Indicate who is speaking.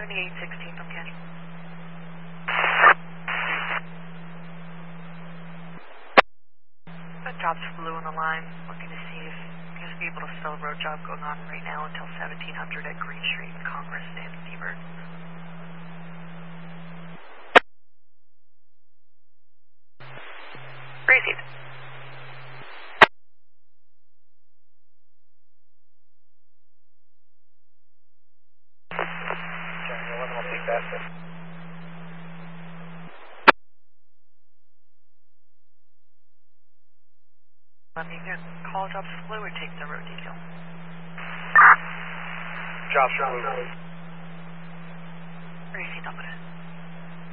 Speaker 1: 7816 from Ken. That job's blue on the line, looking to see if he was able to fill a road job going on right now until 1700 at Green Street in Congress and Seabird. Received.
Speaker 2: Johnny 11, I'll take that.
Speaker 1: Let me get call jobs blue or take the road detail.
Speaker 2: Jobs blue.
Speaker 1: Received, I'll put it.